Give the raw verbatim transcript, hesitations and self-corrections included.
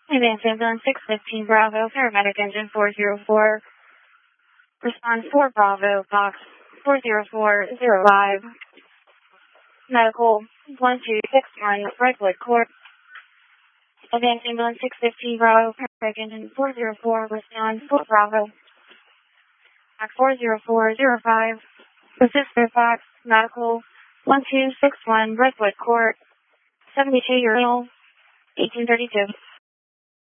Advance ambulance six fifteen Bravo, paramedic engine four zero four. Response four Bravo, box four zero four zero five. Medical one two six one, Redwood Court. Advance ambulance six fifteen Bravo, paramedic engine four zero four. Response four Bravo, box four zero four zero five. Assist Fairfax, medical one two six one, Redwood Court. seventy-two year old, eighteen thirty-two.